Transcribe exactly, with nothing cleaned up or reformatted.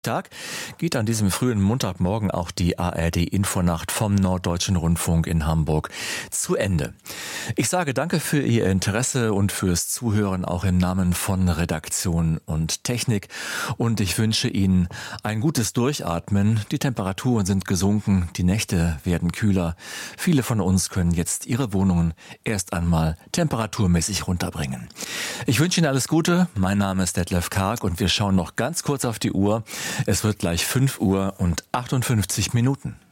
Tag geht an diesem frühen Montagmorgen auch die A R D-Infonacht vom Norddeutschen Rundfunk in Hamburg zu Ende. Ich sage danke für Ihr Interesse und fürs Zuhören, auch im Namen von Redaktion und Technik. Und ich wünsche Ihnen ein gutes Durchatmen. Die Temperaturen sind gesunken, die Nächte werden kühler. Viele von uns können jetzt ihre Wohnungen erst einmal temperaturmäßig runterbringen. Ich wünsche Ihnen alles Gute. Mein Name ist Detlef Karg und wir schauen noch ganz kurz auf die Uhr. Es wird gleich fünf Uhr und achtundfünfzig Minuten.